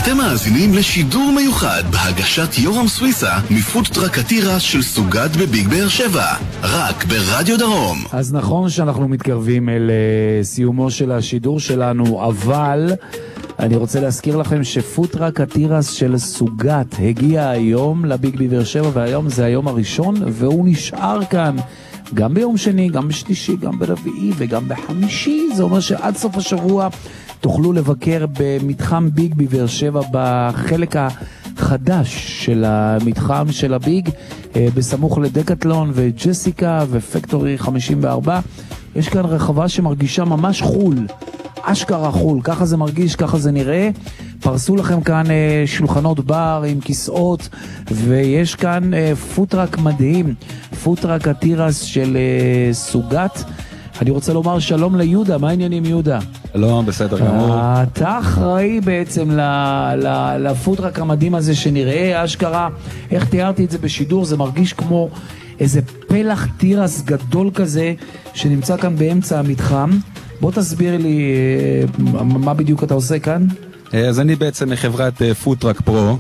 אתם מאזינים לשידור מיוחד בהגשת יורם סוויסה מפודטראק התירס של סוגת בביג באר שבע, רק ברדיו דרום. אז נכון שאנחנו מתקרבים אל סיומו של השידור שלנו, אבל אני רוצה להזכיר לכם שפודטראק התירס של סוגת הגיע היום לביג בבאר שבע, והיום זה היום הראשון והוא נשאר כאן גם ביום שני, גם בשלישי, גם ברביעי וגם בחמישי. זה אומר שעד סוף השבוע תוכלו לבקר במתחם ביג בבאר שבע בחלק החדש של המתחם של הביג, בסמוך לדקטלון וג'סיקה ופקטורי 54. יש כאן רחבה שמרגישה ממש חול, אשכרה חול, ככה זה מרגיש, ככה זה נראה. פרסו לכם כאן שולחנות בר עם כיסאות, ויש כאן פודטראק מדהים, פודטראק התירס של סוגת. אני רוצה לומר שלום ליהודה, מה העניינים יהודה? לא, בסדר גמור. אתה אחראי בעצם לפודטראק המדהים הזה שנראה, אשכרה, איך תיארתי את זה בשידור, זה מרגיש כמו איזה פלח תירס גדול כזה שנמצא כאן באמצע המתחם. בוא תסביר לי מה בדיוק אתה עושה כאן. אז אני בעצם מחברת פודטראק פרו.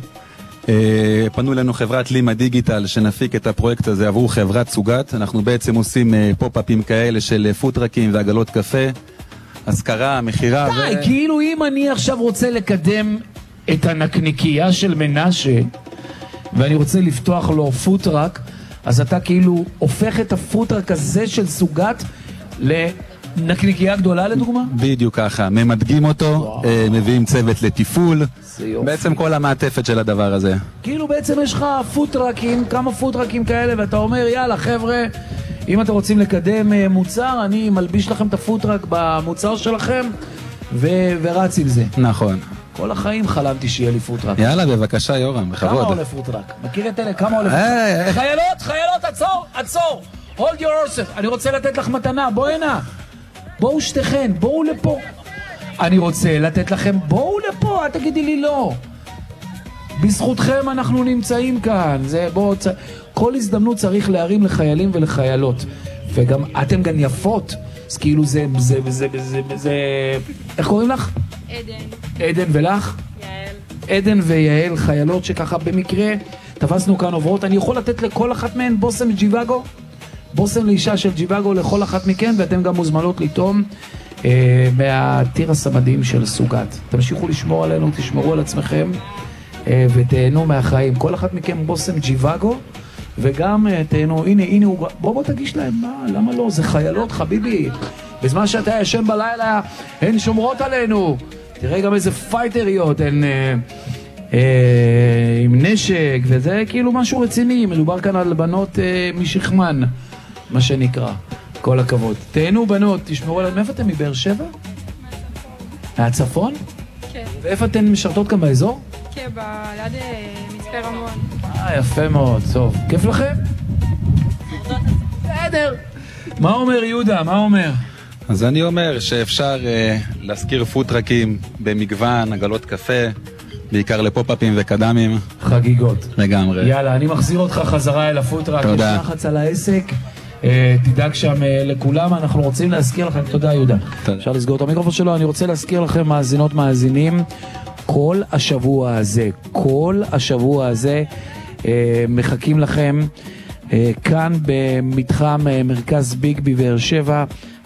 פנו לנו חברת לימה דיגיטל שנפיק את הפרויקט הזה עבור חברת סוגת. אנחנו בעצם עושים פופ-אפים כאלה של פודטראקים ועגלות קפה, השכרה, מחירה. די, כאילו אם אני עכשיו רוצה לקדם את הנקניקייה של מנשה ואני רוצה לפתוח לו פודטראק, אז אתה כאילו הופך את הפודטראק הזה של סוגת לנקניקייה גדולה לדוגמה? בדיוק ככה, ממדגים אותו, מביאים צוות לתפעול, בעצם כל המעטפת של הדבר הזה. כאילו בעצם יש לך פודטראקים, כמה פודטראקים כאלה, ואתה אומר יאללה חבר'ה, אם אתם רוצים לקדם מוצר, אני מלביש לכם את הפודטראק במוצר שלכם ורץ עם זה. נכון. כל החיים חלמתי שיהיה לי פודטראק. יאללה, בבקשה יורם, בכבוד. כמה עולה פודטראק? מכיר את אלה? כמה עולה פודטראק? חיילות, עצור! hold your horses, אני רוצה לתת לך מתנה, בוא הנה. בואו שתיכן, בואו לפה. אני רוצה לתת לכם, בואו לפה, אל תגידי לי לא. בזכותכם אנחנו נמצאים כאן. כל הזדמנות צריך להרים לחיילים ולחיילות. וגם אתם גם יפות. אז כאילו זה איך קוראים לך? עדן ולך? יעל. עדן ויעל, חיילות שככה במקרה תפסנו כאן עוברות. אני יכול לתת לכל אחת מהן בושם ג'יוואגו? בושם לאישה של ג'יוואגו לכל אחת מכן, ואתם גם מוזמנות לטעום מהתירס המדהים של סוגת. תמשיכו לשמור עלינו, תשמרו על עצמכם ותהנו מהחיים. כל אחת מכם בושם ג'יוואגו, וגם תהנו, הנה, בוא תגיש להם, למה לא? זה חיילות חביבי, בזמן שאתה ישן בלילה הן שומרות עלינו. תראה גם איזה פייטריות, הן עם נשק, וזה כאילו משהו רציני. מדובר כאן על בנות משכמן, מה שנקרא. כל הכבוד. תהנו בנות, תשמרו עליהם. מאיפה אתם? מבאר שבע? מהצפון? כן. ואיפה אתן משרתות כאן באזור? כן, ליד מצפה רמון. יפה מאוד, טוב. כיף לכם? בסדר. מה אומר יהודה? מה אומר? אז אני אומר שאפשר להזכיר פודטראקים במגוון, עגלות קפה, בעיקר לפופ-אפים וקדמים. חגיגות. לגמרי. יאללה, אני מחזיר אותך חזרה אל הפודטראק. תודה. לחץ על העסק. תדאג שם לכולם. אנחנו רוצים להזכיר לכם, תודה יהודה. אפשר לסגור את המיקרופון שלו. אני רוצה להזכיר לכם, מאזינות מאזינים, כל השבוע הזה מחכים לכם כאן במתחם מרכז ביג בבאר שבע.